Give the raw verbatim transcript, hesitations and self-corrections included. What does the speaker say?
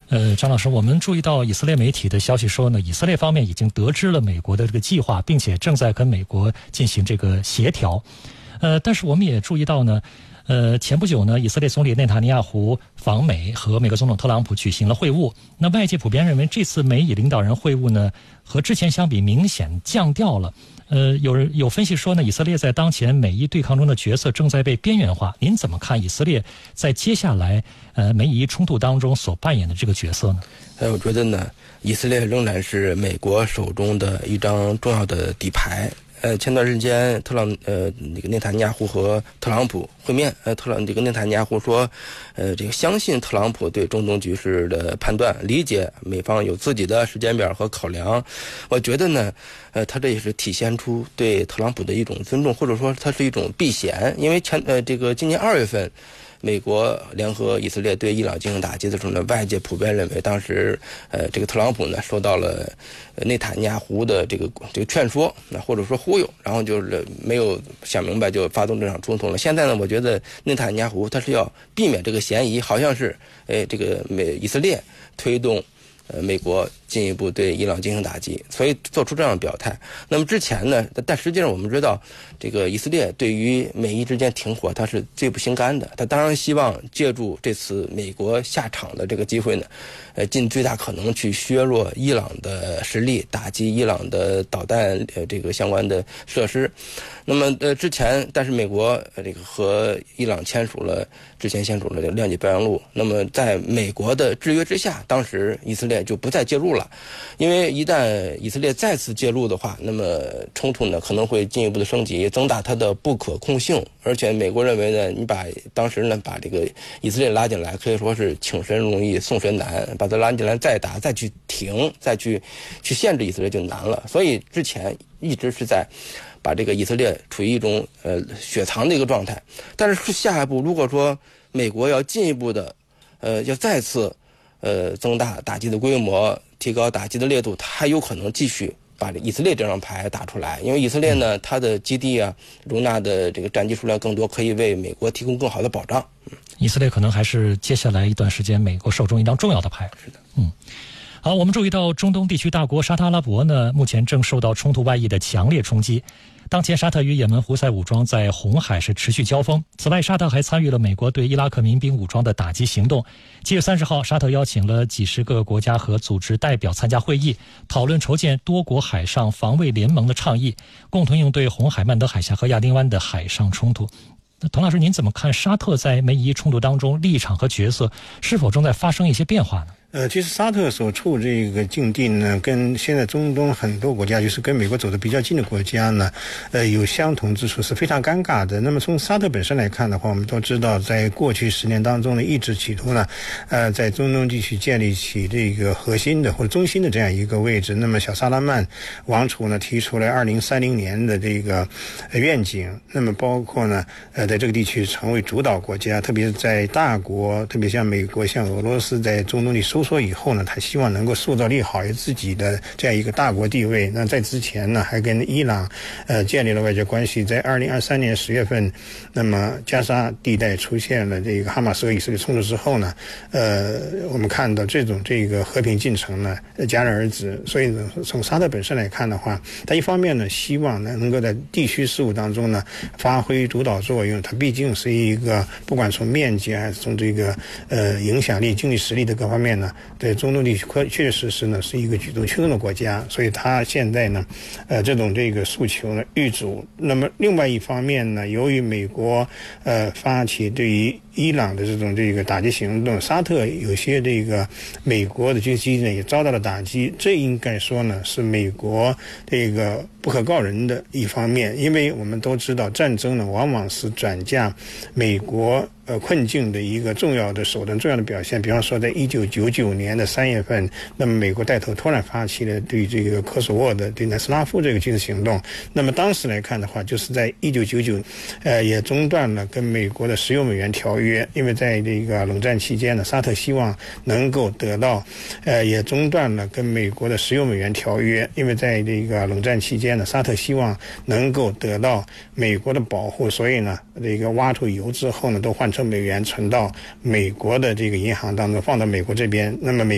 呃，张老师，我们注意到以色列媒体的消息说呢，以色列方面已经得知了美国的这个计划，并且正在跟美国进行这个协调。呃，但是我们也注意到呢，呃，前不久呢，以色列总理内塔尼亚胡访美，和美国总统特朗普举行了会晤。那外界普遍认为，这次美以领导人会晤呢，和之前相比明显降调了。呃，有人有分析说呢，以色列在当前美伊对抗中的角色正在被边缘化。您怎么看以色列在接下来呃美伊冲突当中所扮演的这个角色呢？ 呃，我觉得呢，以色列仍然是美国手中的一张重要的底牌。呃，前段时间特朗呃那个内塔尼亚胡和特朗普会面，呃，特朗这个内塔尼亚胡说，呃，这个相信特朗普对中东局势的判断，理解美方有自己的时间表和考量。我觉得呢，呃，他这也是体现出对特朗普的一种尊重，或者说他是一种避嫌，因为前呃这个今年二月份。美国联合以色列对伊朗进行打击的时候呢，外界普遍认为当时呃这个特朗普呢受到了内塔尼亚胡的这个这个劝说，那或者说忽悠，然后就是没有想明白就发动这场冲突了。现在呢，我觉得内塔尼亚胡他是要避免这个嫌疑，好像是哎这个美以色列推动呃美国进一步对伊朗进行打击，所以做出这样的表态。那么之前呢，但实际上我们知道，这个以色列对于美伊之间停火，他是最不心甘的。他当然希望借助这次美国下场的这个机会呢，呃，尽最大可能去削弱伊朗的实力，打击伊朗的导弹呃这个相关的设施。那么呃之前，但是美国呃这个和伊朗签署了之前签署了这个谅解备忘录。那么在美国的制约之下，当时以色列就不再介入了。因为一旦以色列再次介入的话，那么冲突呢可能会进一步的升级，增大它的不可控性。而且美国认为呢，你把当时呢把这个以色列拉进来，可以说是请神容易送神难，把它拉进来再打再去停再去去限制以色列就难了。所以之前一直是在把这个以色列处于一种呃雪藏的一个状态。但是下一步如果说美国要进一步的呃要再次呃增大打击的规模，提高打击的烈度，它还有可能继续把以色列这张牌打出来。因为以色列呢，它的基地啊容纳的这个战机数量更多，可以为美国提供更好的保障。嗯， 以色列可能还是接下来一段时间美国手中一张重要的牌。 是的， 嗯。好，我们注意到中东地区大国沙特阿拉伯呢，目前正受到冲突外溢的强烈冲击。当前沙特与也门胡塞武装在红海是持续交锋。此外，沙特还参与了美国对伊拉克民兵武装的打击行动。七月三十号，沙特邀请了几十个国家和组织代表参加会议，讨论筹建多国海上防卫联盟的倡议，共同应对红海、曼德海峡和亚丁湾的海上冲突。那童老师，您怎么看沙特在美伊冲突当中立场和角色是否正在发生一些变化呢？ 呃，其实沙特所处这个境地呢，跟现在中东很多国家，就是跟美国走得比较近的国家呢，呃，有相同之处，是非常尴尬的。那么从沙特本身来看的话，我们都知道，在过去十年当中呢，一直企图呢，呃，在中东地区建立起这个核心的或者中心的这样一个位置。那么小萨拉曼王储呢，提出了二零三零年的这个愿景，那么包括呢，呃，在这个地区成为主导国家，特别是在大国，特别像美国、像俄罗斯在中东里收缩以后呢，他希望能够塑造利好自己的这样一个大国地位。那在之前呢，还跟伊朗呃建立了外交关系。在二零二三年十月份，那么加沙地带出现了这个哈马斯和以色列冲突之后呢，呃，我们看到这种这个和平进程呢戛然而止。所以呢，从沙特本身来看的话，他一方面呢希望呢能够在地区事务当中呢发挥主导作用，它毕竟是一个不管从面积还是从这个呃影响力、经济实力的各方面呢，对中东地区确确实实呢是一个举足轻重的国家。所以他现在呢呃这种这个诉求呢遇阻。那么另外一方面呢，由于美国呃发起对于伊朗的这种这个打击行动，沙特有些这个美国的军事基地呢也遭到了打击，这应该说呢是美国这个不可告人的一方面。因为我们都知道，战争呢往往是转嫁美国呃困境的一个重要的手段、重要的表现。比方说，在一九九九年的三月份，那么美国带头突然发起了对这个科索沃的对南斯拉夫这个军事行动。那么当时来看的话，就是在一九九九，呃，也中断了跟美国的石油美元条约。因为在这个冷战期间呢，沙特希望能够得到，呃，也中断了跟美国的石油美元条约。因为在这个冷战期间呢，沙特希望能够得到美国的保护，所以呢，这个挖出油之后呢，都换成美元存到美国的这个银行当中，放到美国这边。那么美